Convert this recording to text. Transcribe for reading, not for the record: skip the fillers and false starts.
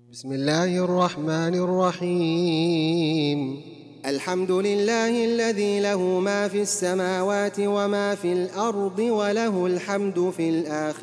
بسم الله الرحمن الرحيم. الحمد لله الذي له ما في السماوات وما في الأرض وله الحمد في الآخرة